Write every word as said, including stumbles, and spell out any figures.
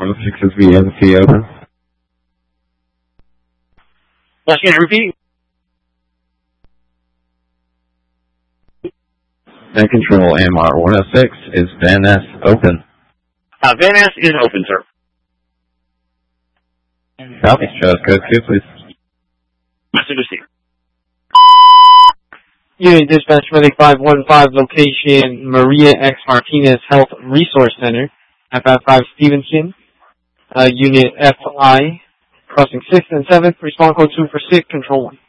one oh six is V N C open. Once again, repeat. Van Control M R one oh six is Van Ness open. Uh, Van Ness is open, sir. Copy. Show us code two, please. Message received. Unit Dispatch Medic five one five, location Maria X. Martinez Health Resource Center, F F five Stevenson. Uh, unit F I, crossing sixth and seventh, respond code two for sick, control one.